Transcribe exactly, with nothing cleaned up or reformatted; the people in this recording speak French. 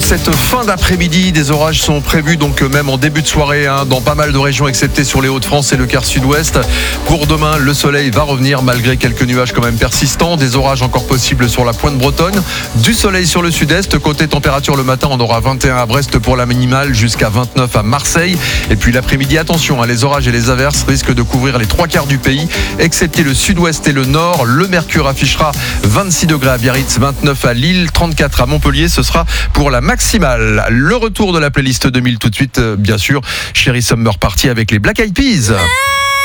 cette fin d'après-midi. Des orages sont prévus donc même en début de soirée hein, dans pas mal de régions, excepté sur les Hauts-de-France et le quart sud-ouest. Pour demain, le soleil va revenir malgré quelques nuages quand même persistants. Des orages encore possibles sur la pointe bretonne. Du soleil sur le sud-est. Côté température, le matin, on aura vingt et un à Brest pour la minimale, jusqu'à vingt-neuf à Marseille. Et puis l'après-midi, attention, hein, les orages et les averses risquent de couvrir les trois quarts du pays, excepté le sud-ouest et le nord. Le mercure affichera vingt-six degrés à Biarritz, vingt-neuf à Lille, trente-quatre à Montpellier. Ce sera pour la maximale. Le retour de la playlist deux mille tout de suite, bien sûr. Chérie Summer Party avec les Black Eyed Peas.